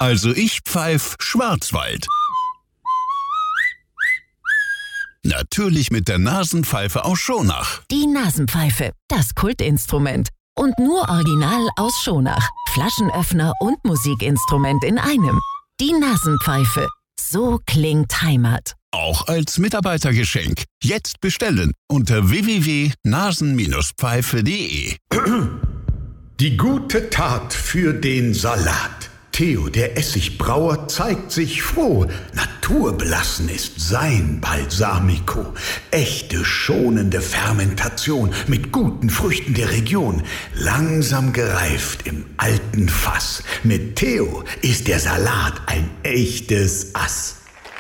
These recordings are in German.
Also ich pfeif Schwarzwald. Natürlich mit der Nasenpfeife aus Schonach. Die Nasenpfeife, das Kultinstrument. Und nur original aus Schonach. Flaschenöffner und Musikinstrument in einem. Die Nasenpfeife. So klingt Heimat. Auch als Mitarbeitergeschenk. Jetzt bestellen unter www.nasen-pfeife.de. Die gute Tat für den Salat. Theo, der Essigbrauer, zeigt sich froh. Naturbelassen ist sein Balsamico. Echte, schonende Fermentation mit guten Früchten der Region. Langsam gereift im alten Fass. Mit Theo ist der Salat ein echtes Ass.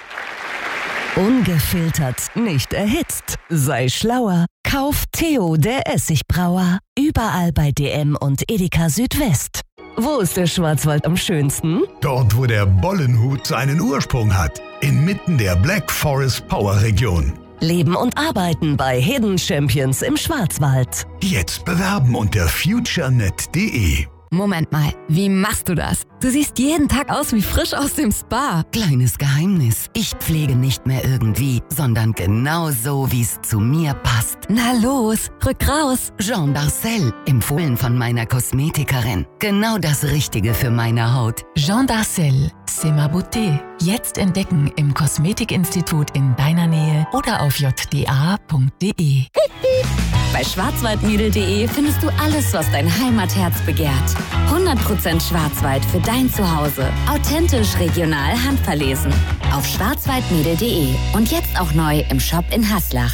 Ungefiltert, nicht erhitzt. Sei schlauer. Kauf Theo, der Essigbrauer. Überall bei DM und Edeka Südwest. Wo ist der Schwarzwald am schönsten? Dort, wo der Bollenhut seinen Ursprung hat. Inmitten der Black Forest Power Region. Leben und arbeiten bei Hidden Champions im Schwarzwald. Jetzt bewerben unter futurenet.de. Moment mal, wie machst du das? Du siehst jeden Tag aus wie frisch aus dem Spa. Kleines Geheimnis. Ich pflege nicht mehr irgendwie, sondern genau so, wie es zu mir passt. Na los, rück raus. Jean Darcel, empfohlen von meiner Kosmetikerin. Genau das Richtige für meine Haut. Jean Darcel, c'est ma beauté. Jetzt entdecken im Kosmetikinstitut in deiner Nähe oder auf jda.de. Bei schwarzwaldmädel.de findest du alles, was dein Heimatherz begehrt. 100% Schwarzwald für dein Zuhause. Authentisch, regional, handverlesen. Auf schwarzwaldmädel.de und jetzt auch neu im Shop in Haslach.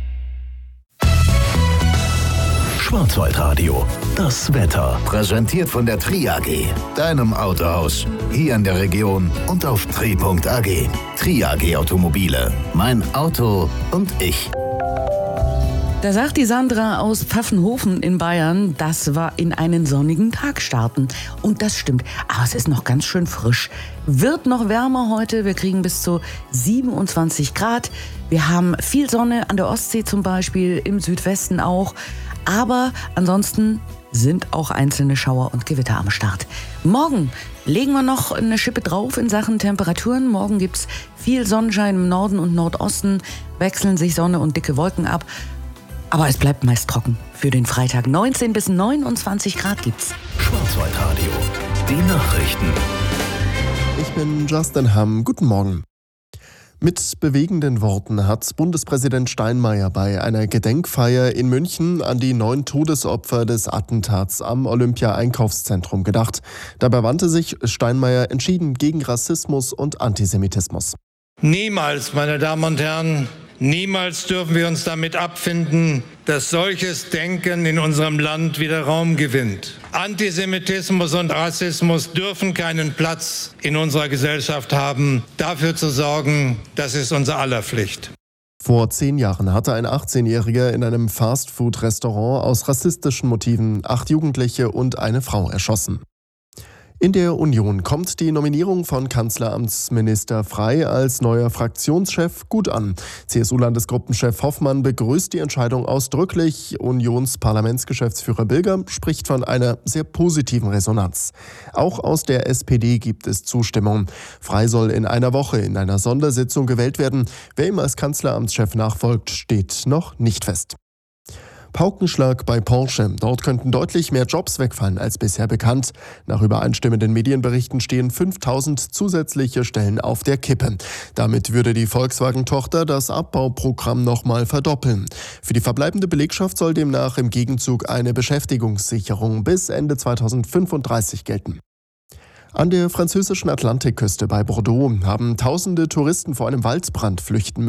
Schwarzwaldradio, das Wetter. Präsentiert von der Tri AG, deinem Autohaus. Hier in der Region und auf tri.ag. Tri AG Automobile, mein Auto und ich. Da sagt die Sandra aus Pfaffenhofen in Bayern, das war in einen sonnigen Tag starten. Und das stimmt, aber es ist noch ganz schön frisch. Wird noch wärmer heute, wir kriegen bis zu 27 Grad. Wir haben viel Sonne an der Ostsee zum Beispiel, im Südwesten auch. Aber ansonsten sind auch einzelne Schauer und Gewitter am Start. Morgen legen wir noch eine Schippe drauf in Sachen Temperaturen. Morgen gibt's viel Sonnenschein im Norden und Nordosten, wechseln sich Sonne und dicke Wolken ab. Aber es bleibt meist trocken. Für den Freitag 19 bis 29 Grad gibt's. Schwarzwaldradio, die Nachrichten. Ich bin Justin Hamm. Guten Morgen. Mit bewegenden Worten hat Bundespräsident Steinmeier bei einer Gedenkfeier in München an die 9 Todesopfer des Attentats am Olympia-Einkaufszentrum gedacht. Dabei wandte sich Steinmeier entschieden gegen Rassismus und Antisemitismus. Niemals, meine Damen und Herren, niemals dürfen wir uns damit abfinden, dass solches Denken in unserem Land wieder Raum gewinnt. Antisemitismus und Rassismus dürfen keinen Platz in unserer Gesellschaft haben. Dafür zu sorgen, das ist unser aller Pflicht. Vor 10 Jahren hatte ein 18-Jähriger in einem Fastfood-Restaurant aus rassistischen Motiven 8 Jugendliche und eine Frau erschossen. In der Union kommt die Nominierung von Kanzleramtsminister Frey als neuer Fraktionschef gut an. CSU-Landesgruppenchef Hoffmann begrüßt die Entscheidung ausdrücklich. Unionsparlamentsgeschäftsführer Bilger spricht von einer sehr positiven Resonanz. Auch aus der SPD gibt es Zustimmung. Frey soll in einer Woche in einer Sondersitzung gewählt werden. Wer ihm als Kanzleramtschef nachfolgt, steht noch nicht fest. Paukenschlag bei Porsche. Dort könnten deutlich mehr Jobs wegfallen als bisher bekannt. Nach übereinstimmenden Medienberichten stehen 5000 zusätzliche Stellen auf der Kippe. Damit würde die Volkswagen-Tochter das Abbauprogramm nochmal verdoppeln. Für die verbleibende Belegschaft soll demnach im Gegenzug eine Beschäftigungssicherung bis Ende 2035 gelten. An der französischen Atlantikküste bei Bordeaux haben tausende Touristen vor einem Waldbrand flüchten